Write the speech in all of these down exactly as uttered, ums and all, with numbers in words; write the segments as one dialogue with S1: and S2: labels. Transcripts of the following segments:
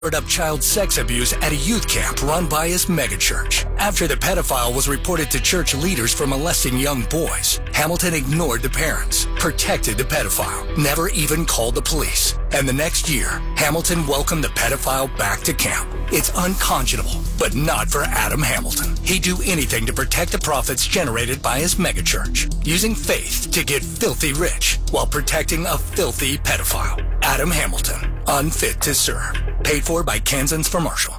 S1: up child sex abuse at a youth camp run by his megachurch. After the pedophile was reported to church leaders for molesting young boys, Hamilton ignored the parents, protected the pedophile, never even called the police. And the next year, Hamilton welcomed the pedophile back to camp. It's unconscionable, but not for Adam Hamilton. He'd do anything to protect the profits generated by his megachurch, using faith to get filthy rich while protecting a filthy pedophile. Adam Hamilton, unfit to serve. Paid for by Kansans for Marshall.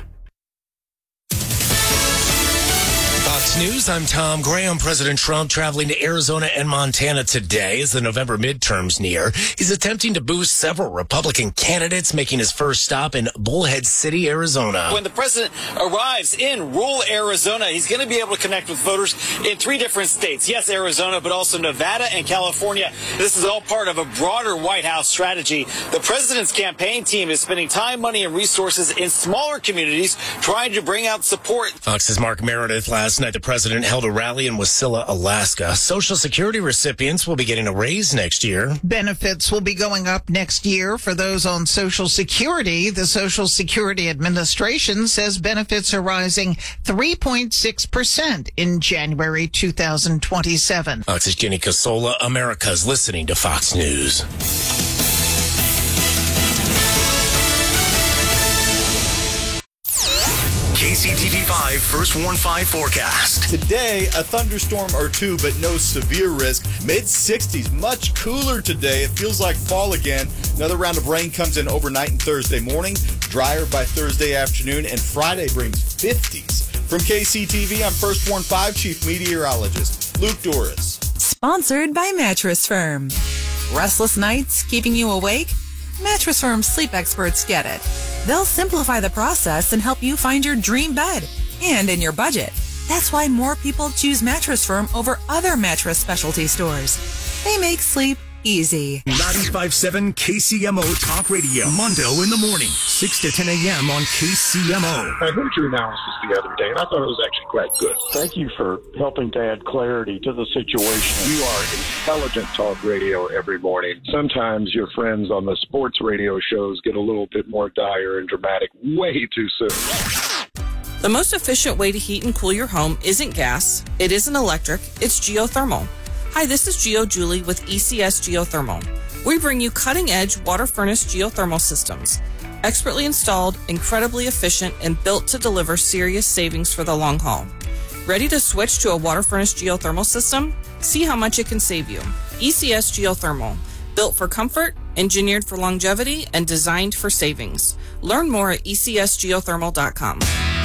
S2: Fox News, I'm Tom Graham. President Trump traveling to Arizona and Montana today as the November midterms near. He's attempting to boost several Republican candidates, making his first stop in Bullhead City, Arizona.
S3: When the president arrives in rural Arizona, he's going to be able to connect with voters in three different states. Yes, Arizona, but also Nevada and California. This is all part of a broader White House strategy. The president's campaign team is spending time, money, and resources in smaller communities trying to bring out support.
S2: Fox's Mark Meredith. Last night, the president held a rally in Wasilla, Alaska. Social Security recipients will be getting a raise next year.
S4: Benefits will be going up next year for those on Social Security. The Social Security Administration says benefits are rising three point six percent in January two thousand twenty-seven.
S2: Fox's Jenny Casola. America's listening to Fox News.
S5: K C T V five First Warn five forecast.
S6: Today, a thunderstorm or two, but no severe risk. mid sixties, much cooler today. It feels like fall again. Another round of rain comes in overnight and Thursday morning. Drier by Thursday afternoon, and Friday brings fifties. From K C T V, I'm First Warn five Chief Meteorologist Luke Doris.
S7: Sponsored by Mattress Firm. Restless nights keeping you awake? Mattress Firm sleep experts get it. They'll simplify the process and help you find your dream bed and in your budget. That's why more people choose Mattress Firm over other mattress specialty stores. They make sleep easy.
S5: ninety-five point seven K C M O Talk Radio. Mondo in the morning, six to ten a.m. on K C M O.
S8: I heard your analysis the other day, and I thought it was actually quite good. Thank you for helping to add clarity to the situation. You are intelligent talk radio every morning. Sometimes your friends on the sports radio shows get a little bit more dire and dramatic way too soon.
S9: The most efficient way to heat and cool your home isn't gas, it isn't electric, it's geothermal. Hi, this is Geo Julie with E C S Geothermal. We bring you cutting-edge water furnace geothermal systems. Expertly installed, incredibly efficient, and built to deliver serious savings for the long haul. Ready to switch to a water furnace geothermal system? See how much it can save you. E C S Geothermal. Built for comfort, engineered for longevity, and designed for savings. Learn more at E C S geothermal dot com.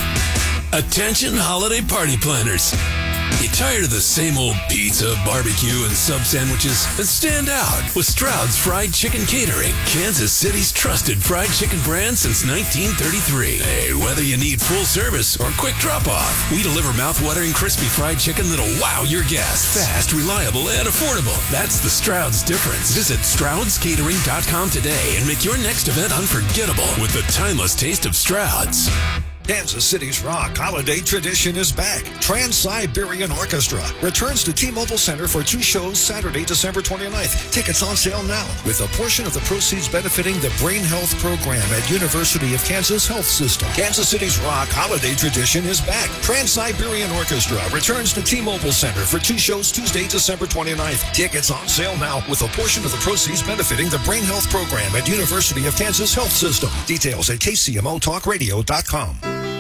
S10: Attention holiday party planners. You tired of the same old pizza, barbecue, and sub sandwiches? Then stand out with Stroud's Fried Chicken Catering, Kansas City's trusted fried chicken brand since nineteen thirty-three. Hey, whether you need full service or quick drop-off, we deliver mouth-watering crispy fried chicken that'll wow your guests. Fast, reliable, and affordable. That's the Stroud's difference. Visit Strouds Catering dot com today and make your next event unforgettable with the timeless taste of Stroud's.
S11: Kansas City's rock holiday tradition is back. Trans-Siberian Orchestra returns to T-Mobile Center for two shows Saturday, December twenty-ninth. Tickets on sale now, with a portion of the proceeds benefiting the Brain Health Program at University of Kansas Health System. Kansas City's rock holiday tradition is back. Trans-Siberian Orchestra returns to T-Mobile Center for two shows Tuesday, December twenty-ninth. Tickets on sale now, with a portion of the proceeds benefiting the Brain Health Program at University of Kansas Health System. Details at K C M O Talk Radio dot com.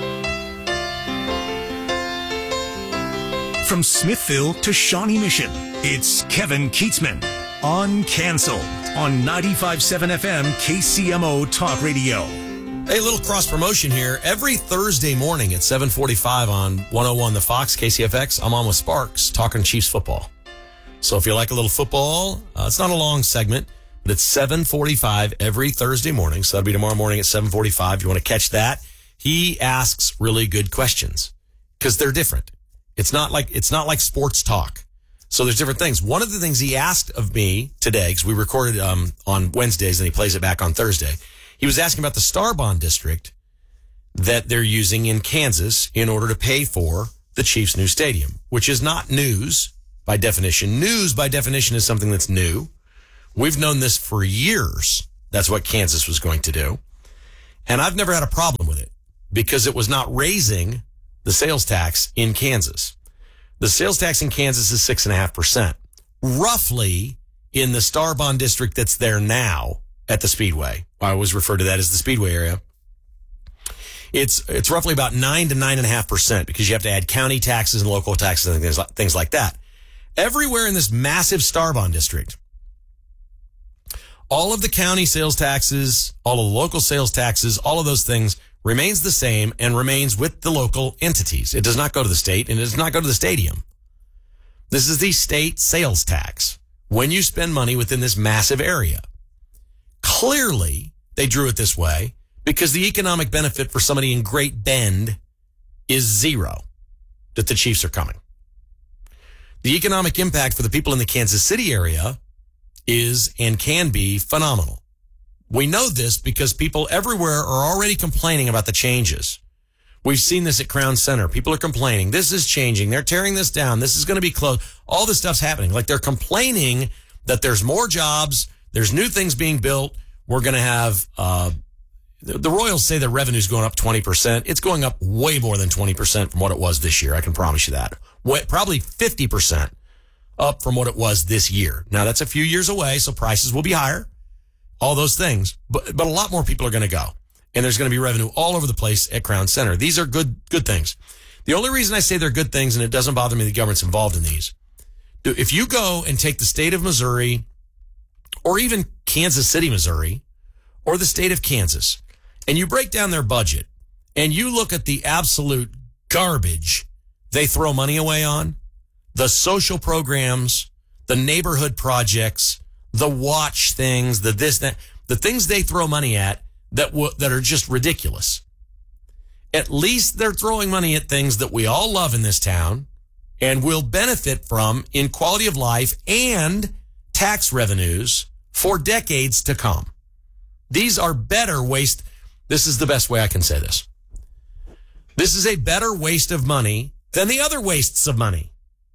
S5: From Smithville to Shawnee Mission, it's Kevin Keatsman on Canceled on ninety-five point seven F M K C M O Talk Radio.
S12: Hey, a little cross promotion here. Every Thursday morning at seven forty-five on one oh one The Fox, K C F X, I'm on with Sparks talking Chiefs football. So if you like a little football, uh, it's not a long segment, but it's seven forty-five every Thursday morning. So that'll be tomorrow morning at seven forty-five. You want to catch that? He asks really good questions because they're different. It's not like, it's not like sports talk. So there's different things. One of the things he asked of me today, because we recorded um, on Wednesdays and he plays it back on Thursday, he was asking about the Star Bond District that they're using in Kansas in order to pay for the Chiefs' new stadium, which is not news by definition. News by definition is something that's new. We've known this for years. That's what Kansas was going to do. And I've never had a problem with it because it was not raising the sales tax in Kansas. The sales tax in Kansas is six and a half percent. Roughly in the Star Bond district that's there now at the Speedway. I always refer to that as the Speedway area. It's it's roughly about nine to nine and a half percent because you have to add county taxes and local taxes and things like, things like that. Everywhere in this massive Star Bond district, all of the county sales taxes, all of the local sales taxes, all of those things remains the same and remains with the local entities. It does not go to the state and it does not go to the stadium. This is the state sales tax when you spend money within this massive area. Clearly, they drew it this way because the economic benefit for somebody in Great Bend is zero, that the Chiefs are coming. The economic impact for the people in the Kansas City area is and can be phenomenal. We know this because people everywhere are already complaining about the changes. We've seen this at Crown Center. People are complaining. This is changing. They're tearing this down. This is going to be closed. All this stuff's happening. Like they're complaining that there's more jobs. There's new things being built. We're going to have, uh, the, the Royals say the revenue's going up twenty percent. It's going up way more than twenty percent from what it was this year. I can promise you that. Way, probably fifty percent up from what it was this year. Now that's a few years away, so prices will be higher. All those things, but, but a lot more people are going to go. And there's going to be revenue all over the place at Crown Center. These are good, good things. The only reason I say they're good things, and it doesn't bother me the government's involved in these, if you go and take the state of Missouri or even Kansas City, Missouri, or the state of Kansas, and you break down their budget and you look at the absolute garbage they throw money away on, the social programs, the neighborhood projects, the watch things, the this, that, the things they throw money at that w- that are just ridiculous. At least they're throwing money at things that we all love in this town and will benefit from in quality of life and tax revenues for decades to come. These are better waste. This is the best way I can say this. This is a better waste of money than the other wastes of money.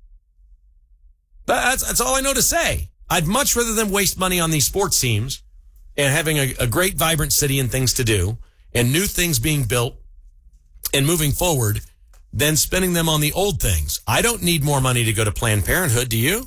S12: That's, that's all I know to say. I'd much rather than waste money on these sports teams and having a, a great, vibrant city and things to do and new things being built and moving forward than spending them on the old things. I don't need more money to go to Planned Parenthood. Do you?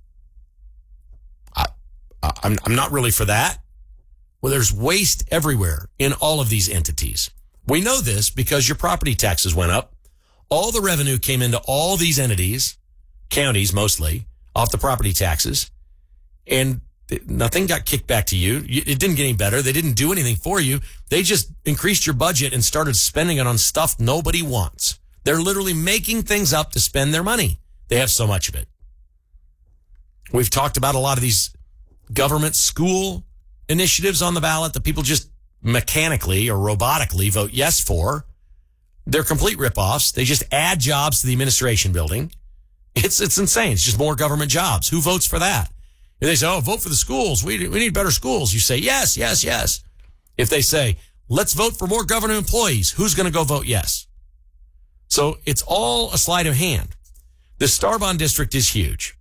S12: I, I'm, I'm not really for that. Well, there's waste everywhere in all of these entities. We know this because your property taxes went up. All the revenue came into all these entities, counties mostly, off the property taxes. And nothing got kicked back to you. It didn't get any better. They didn't do anything for you. They just increased your budget and started spending it on stuff nobody wants. They're literally making things up to spend their money. They have so much of it. We've talked about a lot of these government school initiatives on the ballot that people just mechanically or robotically vote yes for. They're complete ripoffs. They just add jobs to the administration building. It's it's insane. It's just more government jobs. Who votes for that? If they say, oh, vote for the schools. We, we need better schools. You say, yes, yes, yes. If they say, let's vote for more government employees, who's going to go vote yes? So it's all a sleight of hand. The Star Bond district is huge,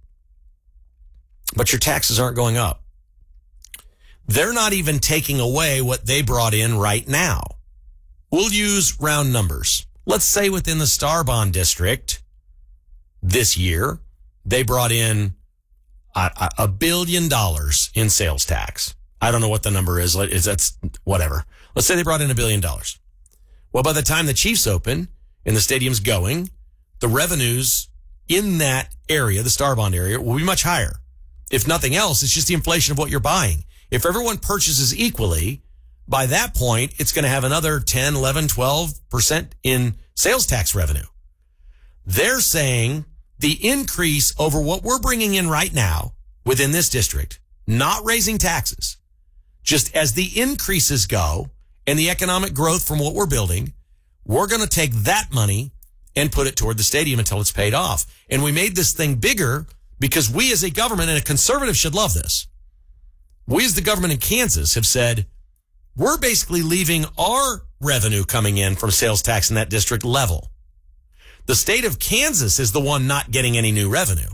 S12: but your taxes aren't going up. They're not even taking away what they brought in right now. We'll use round numbers. Let's say within the Star Bond district this year, they brought in a, a billion dollars in sales tax. I don't know what the number is. Is that's whatever. Let's say they brought in a billion dollars. Well, by the time the Chiefs open and the stadium's going, the revenues in that area, the Star Bond area, will be much higher. If nothing else, it's just the inflation of what you're buying. If everyone purchases equally, by that point, it's going to have another ten, eleven, twelve percent in sales tax revenue. They're saying the increase over what we're bringing in right now within this district, not raising taxes, just as the increases go and the economic growth from what we're building, we're going to take that money and put it toward the stadium until it's paid off. And we made this thing bigger because we as a government, and a conservative should love this, we as the government in Kansas have said, we're basically leaving our revenue coming in from sales tax in that district level. The state of Kansas is the one not getting any new revenue.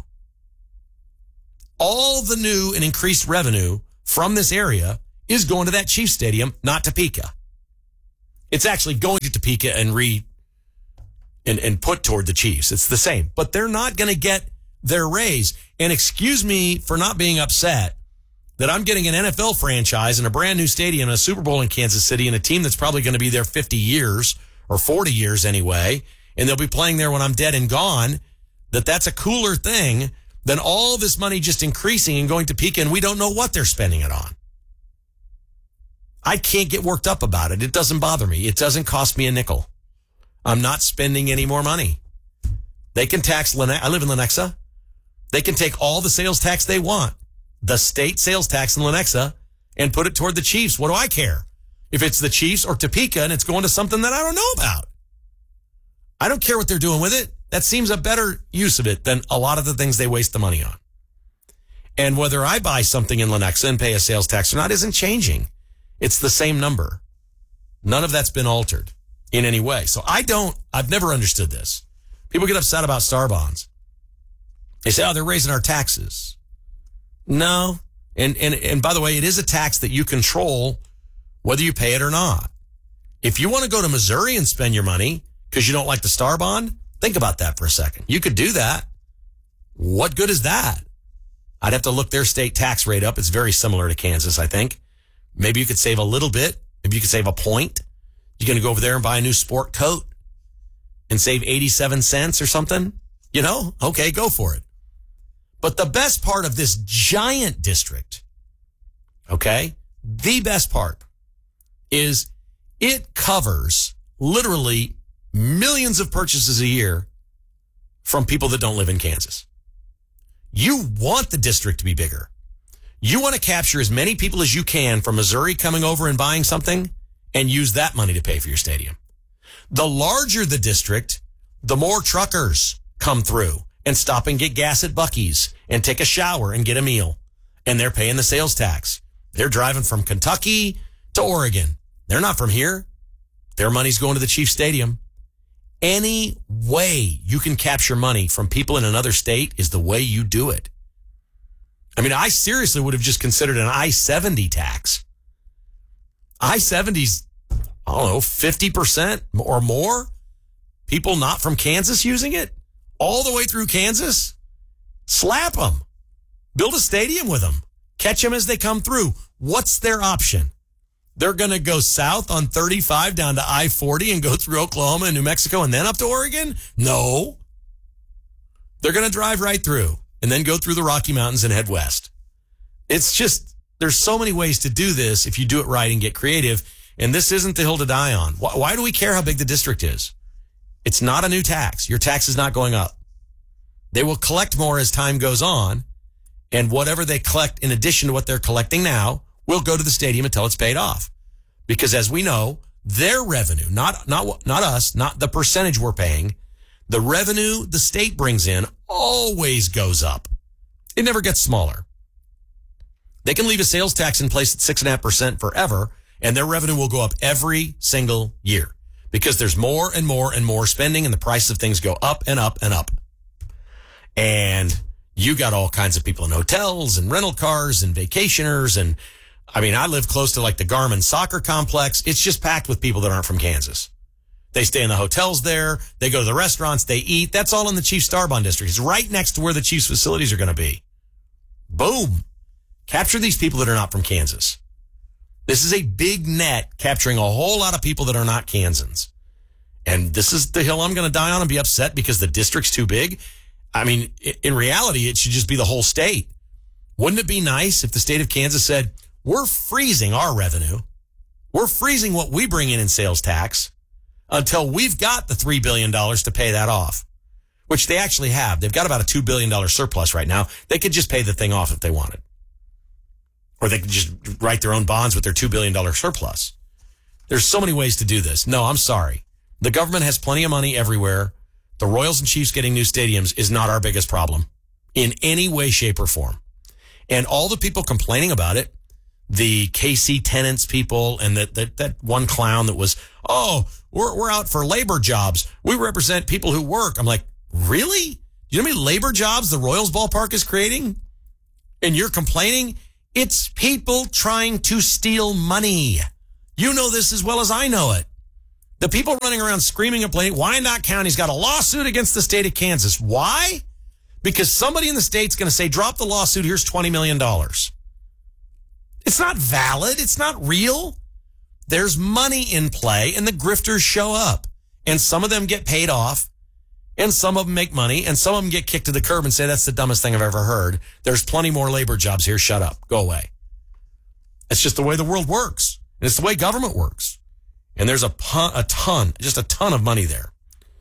S12: All the new and increased revenue from this area is going to that Chiefs Stadium, not Topeka. It's actually going to Topeka and re and, and put toward the Chiefs. It's the same. But they're not going to get their raise. And excuse me for not being upset that I'm getting an N F L franchise and a brand new stadium and a Super Bowl in Kansas City and a team that's probably going to be there fifty years or forty years anyway, and they'll be playing there when I'm dead and gone, that that's a cooler thing than all this money just increasing and going to Topeka and we don't know what they're spending it on. I can't get worked up about it. It doesn't bother me. It doesn't cost me a nickel. I'm not spending any more money. They can tax, Lene- I live in Lenexa. They can take all the sales tax they want, the state sales tax in Lenexa, and put it toward the Chiefs. What do I care? If it's the Chiefs or Topeka and it's going to something that I don't know about. I don't care what they're doing with it. That seems a better use of it than a lot of the things they waste the money on. And whether I buy something in Lenexa and pay a sales tax or not isn't changing. It's the same number. None of that's been altered in any way. So I don't, I've never understood this. People get upset about star bonds. They say, oh, they're raising our taxes. No. And, and, and by the way, it is a tax that you control whether you pay it or not. If you want to go to Missouri and spend your money because you don't like the star bond, think about that for a second. You could do that. What good is that? I'd have to look their state tax rate up. It's very similar to Kansas, I think. Maybe you could save a little bit. Maybe you could save a point. You're going to go over there and buy a new sport coat and save eighty-seven cents or something? You know? Okay, go for it. But the best part of this giant district, okay, the best part is it covers literally millions of purchases a year from people that don't live in Kansas. You want the district to be bigger. You want to capture as many people as you can from Missouri coming over and buying something and use that money to pay for your stadium. The larger the district, the more truckers come through and stop and get gas at Buc-ee's and take a shower and get a meal. And they're paying the sales tax. They're driving from Kentucky to Oregon. They're not from here. Their money's going to the Chiefs Stadium. Any way you can capture money from people in another state is the way you do it. I mean, I seriously would have just considered an I seventy tax. I seventy's, I don't know, fifty percent or more people not from Kansas using it all the way through Kansas. Slap them. Build a stadium with them. Catch them as they come through. What's their option? They're going to go south on thirty-five down to I forty and go through Oklahoma and New Mexico and then up to Oregon? No. They're going to drive right through and then go through the Rocky Mountains and head west. It's just, there's so many ways to do this if you do it right and get creative. And this isn't the hill to die on. Why, why do we care how big the district is? It's not a new tax. Your tax is not going up. They will collect more as time goes on. And whatever they collect in addition to what they're collecting now will go to the stadium until it's paid off. Because as we know, their revenue, not, not, not us, not the percentage we're paying, the revenue the state brings in always goes up. It never gets smaller. They can leave a sales tax in place at six and a half percent forever, and their revenue will go up every single year because there's more and more and more spending and the price of things go up and up and up. And you got all kinds of people in hotels and rental cars and vacationers. And I mean, I live close to like the Garmin soccer complex. It's just packed with people that aren't from Kansas. They stay in the hotels there. They go to the restaurants. They eat. That's all in the Chiefs Star Bond District. It's right next to where the Chiefs facilities are going to be. Boom. Capture these people that are not from Kansas. This is a big net capturing a whole lot of people that are not Kansans. And this is the hill I'm going to die on and be upset because the district's too big. I mean, in reality, it should just be the whole state. Wouldn't it be nice if the state of Kansas said, we're freezing our revenue. We're freezing what we bring in in sales tax until we've got the three billion dollars to pay that off, which they actually have. They've got about a two billion dollars surplus right now. They could just pay the thing off if they wanted. Or they could just write their own bonds with their two billion dollars surplus. There's so many ways to do this. No, I'm sorry. The government has plenty of money everywhere. The Royals and Chiefs getting new stadiums is not our biggest problem in any way, shape, or form. And all the people complaining about it, the K C tenants people and that, that, that one clown that was, oh, we're, we're out for labor jobs. We represent people who work. I'm like, really? You know how many labor jobs the Royals ballpark is creating? And you're complaining? It's people trying to steal money. You know this as well as I know it. The people running around screaming and complaining, Wyandotte County's got a lawsuit against the state of Kansas. Why? Because somebody in the state's going to say, drop the lawsuit, here's twenty million dollars. It's not valid. It's not real. There's money in play, and the grifters show up. And some of them get paid off, and some of them make money, and some of them get kicked to the curb and say, that's the dumbest thing I've ever heard. There's plenty more labor jobs here. Shut up. Go away. It's just the way the world works. And it's the way government works. And there's a, pun, a ton, just a ton of money there.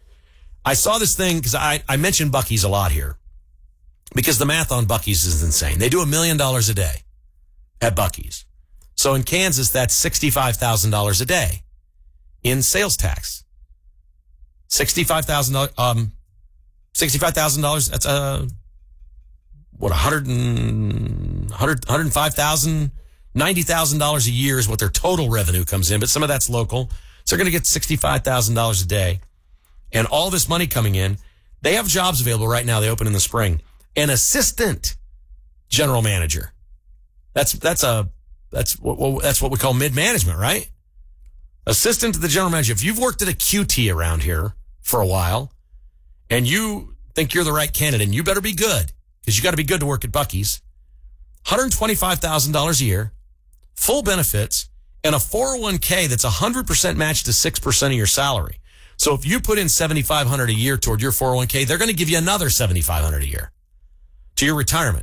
S12: I saw this thing because I, I mentioned Buc-ee's a lot here because the math on Buc-ee's is insane. They do a million dollars a day at Buc-ee's. So in Kansas, that's sixty-five thousand dollars a day in sales tax. sixty-five thousand dollars, um, sixty-five thousand dollars, that's a, what, one hundred, one hundred, one hundred five thousand, ninety thousand dollars a year is what their total revenue comes in, but some of that's local. So they're going to get sixty-five thousand dollars a day. And all this money coming in, they have jobs available right now. They open in the spring. An assistant general manager. That's, that's a, that's what, that's what we call mid-management, right? Assistant to the general manager. If you've worked at a Q T around here for a while and you think you're the right candidate, you better be good because you got to be good to work at Buc-ee's. one hundred twenty-five thousand dollars a year, full benefits, and a four oh one k that's one hundred percent matched to six percent of your salary. So if you put in seventy-five hundred dollars a year toward your four oh one k, they're going to give you another seventy-five hundred dollars a year to your retirement.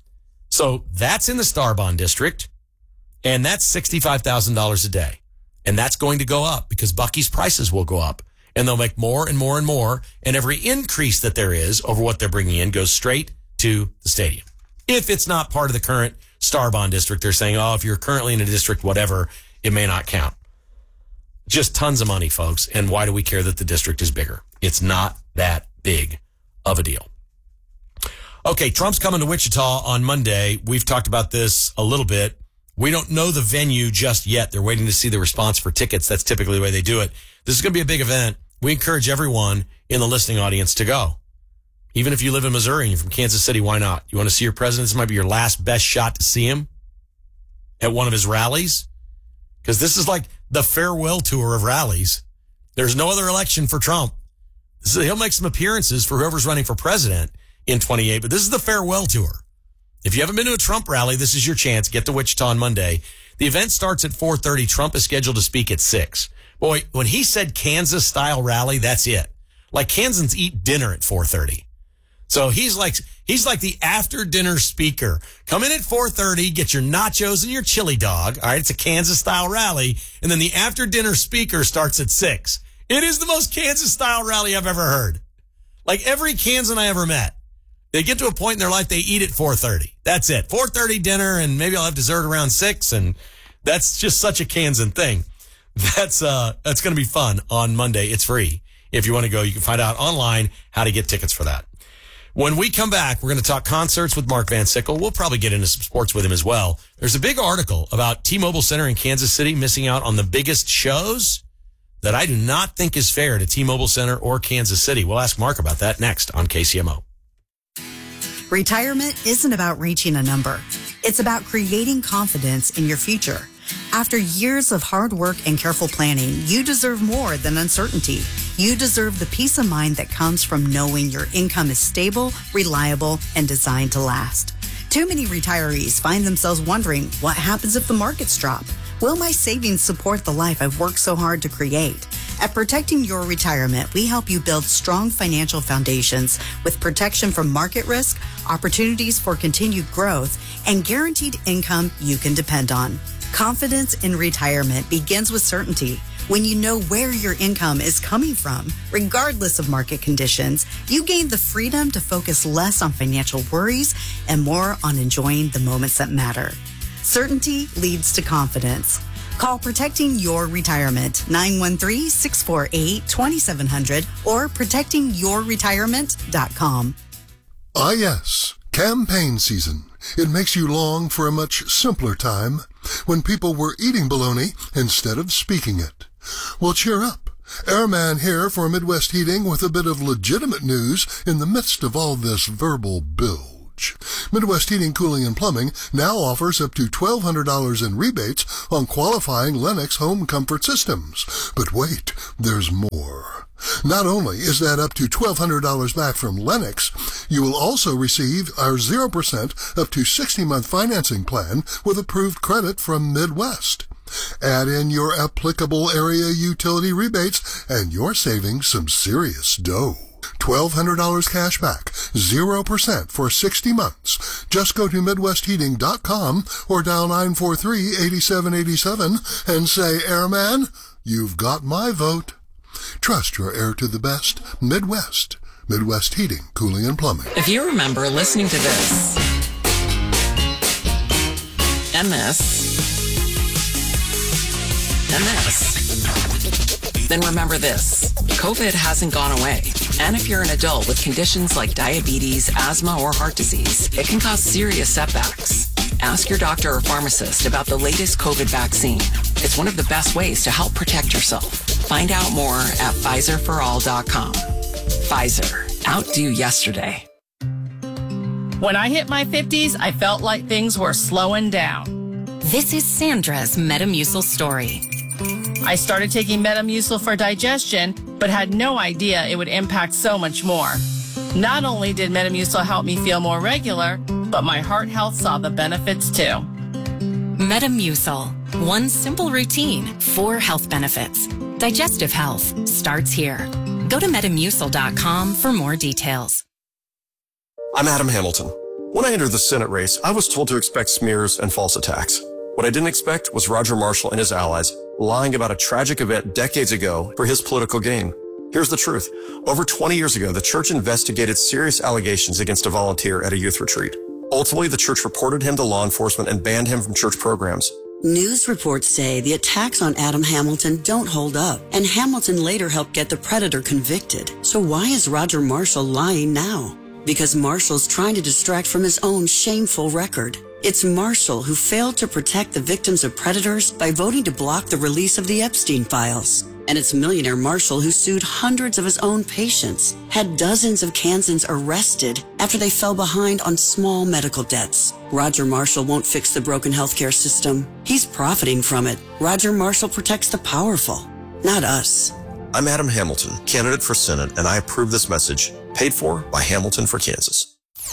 S12: So that's in the Star Bond District, and that's sixty-five thousand dollars a day. And that's going to go up because Buc-ee's prices will go up, and they'll make more and more and more, and every increase that there is over what they're bringing in goes straight to the stadium. If it's not part of the current Star Bond District, they're saying, oh, if you're currently in a district, whatever, it may not count. Just tons of money, folks. And why do we care that the district is bigger? It's not that big of a deal. Okay, Trump's coming to Wichita on Monday. We've talked about this a little bit. We don't know the venue just yet. They're waiting to see the response for tickets. That's typically the way they do it. This is going to be a big event. We encourage everyone in the listening audience to go. Even if you live in Missouri and you're from Kansas City, why not? You want to see your president? This might be your last best shot to see him at one of his rallies. Because this is like the farewell tour of rallies. There's no other election for Trump. So he'll make some appearances for whoever's running for president in twenty-eight, but this is the farewell tour. If you haven't been to a Trump rally, this is your chance. Get to Wichita on Monday. The event starts at four thirty. Trump is scheduled to speak at six. Boy, when he said Kansas-style rally, that's it. Like Kansans eat dinner at four thirty. So he's like he's like the after-dinner speaker. Come in at four thirty, get your nachos and your chili dog. All right, it's a Kansas-style rally. And then the after-dinner speaker starts at six. It is the most Kansas-style rally I've ever heard. Like every Kansan I ever met. They get to a point in their life they eat at four thirty. That's it. four thirty dinner, and maybe I'll have dessert around six, and that's just such a Kansan thing. That's uh that's going to be fun on Monday. It's free. If you want to go, you can find out online how to get tickets for that. When we come back, we're going to talk concerts with Mark Van Sickle. We'll probably get into some sports with him as well. There's a big article about T-Mobile Center in Kansas City missing out on the biggest shows that I do not think is fair to T-Mobile Center or Kansas City. We'll ask Mark about that next on K C M O.
S13: Retirement isn't about reaching a number. It's about creating confidence in your future. After years of hard work and careful planning, you deserve more than uncertainty. You deserve the peace of mind that comes from knowing your income is stable, reliable, and designed to last. Too many retirees find themselves wondering, what happens if the markets drop? Will my savings support the life I've worked so hard to create? At Protecting Your Retirement, we help you build strong financial foundations with protection from market risk, opportunities for continued growth, and guaranteed income you can depend on. Confidence in retirement begins with certainty. When you know where your income is coming from, regardless of market conditions, you gain the freedom to focus less on financial worries and more on enjoying the moments that matter. Certainty leads to confidence. Call Protecting Your Retirement, nine one three, six four eight, two seven zero zero or protecting your retirement dot com.
S14: Ah, yes, campaign season. It makes you long for a much simpler time when people were eating bologna instead of speaking it. Well, cheer up. Airman here for Midwest Heating with a bit of legitimate news in the midst of all this verbal bilge. charge. Midwest Heating, Cooling, and Plumbing now offers up to twelve hundred dollars in rebates on qualifying Lennox home comfort systems. But wait, there's more. Not only is that up to twelve hundred dollars back from Lennox, you will also receive our zero percent up to sixty-month financing plan with approved credit from Midwest. Add in your applicable area utility rebates, and you're saving some serious dough. twelve hundred dollars cash back, zero percent for sixty months. Just go to Midwest Heating dot com or dial nine four three, eight seven eight seven and say, Airman, you've got my vote. Trust your air to the best. Midwest. Midwest Heating, Cooling, and Plumbing.
S15: If you remember listening to this and this and this, then remember this. COVID hasn't gone away. And if you're an adult with conditions like diabetes, asthma, or heart disease, it can cause serious setbacks. Ask your doctor or pharmacist about the latest COVID vaccine. It's one of the best ways to help protect yourself. Find out more at Pfizer for all dot com. Pfizer. Outdo yesterday.
S16: When I hit my fifties, I felt like things were slowing down.
S17: This is Sandra's Metamucil story.
S16: I started taking Metamucil for digestion, but had no idea it would impact so much more. Not only did Metamucil help me feel more regular, but my heart health saw the benefits too.
S17: Metamucil. One simple routine, four health benefits. Digestive health starts here. Go to Metamucil dot com for more details.
S18: I'm Adam Hamilton. When I entered the Senate race, I was told to expect smears and false attacks. What I didn't expect was Roger Marshall and his allies lying about a tragic event decades ago for his political gain. Here's the truth. Over twenty years ago, the church investigated serious allegations against a volunteer at a youth retreat. Ultimately, the church reported him to law enforcement and banned him from church programs.
S19: News reports say the attacks on Adam Hamilton don't hold up, and Hamilton later helped get the predator convicted. So why is Roger Marshall lying now? Because Marshall's trying to distract from his own shameful record. It's Marshall who failed to protect the victims of predators by voting to block the release of the Epstein files. And it's millionaire Marshall who sued hundreds of his own patients, had dozens of Kansans arrested after they fell behind on small medical debts. Roger Marshall won't fix the broken healthcare system. He's profiting from it. Roger Marshall protects the powerful, not us.
S18: I'm Adam Hamilton, candidate for Senate, and I approve this message, paid for by Hamilton for Kansas.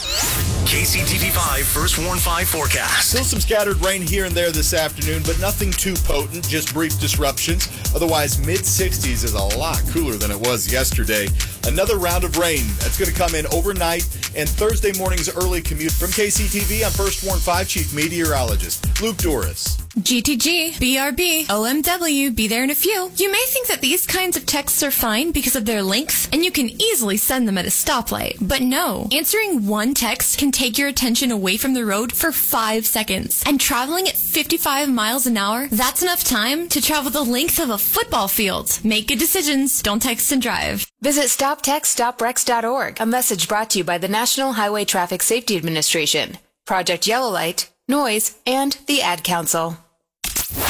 S5: K C T V five First Warn five forecast.
S6: Still some scattered rain here and there this afternoon, but nothing too potent, just brief disruptions. Otherwise, mid sixties is a lot cooler than it was yesterday. Another round of rain that's going to come in overnight and Thursday morning's early commute. From K C T V, I'm First Warn five Chief Meteorologist Luke Doris.
S20: G T G, B R B, O M W, be there in a few. You may think that these kinds of texts are fine because of their length, and you can easily send them at a stoplight. But no, answering one text can take your attention away from the road for five seconds. And traveling at fifty-five miles an hour, that's enough time to travel the length of a football field. Make good decisions. Don't text and drive.
S21: Visit stop text stop wrecks dot org. A message brought to you by the National Highway Traffic Safety Administration, Project Yellow Light, Noise, and the Ad Council.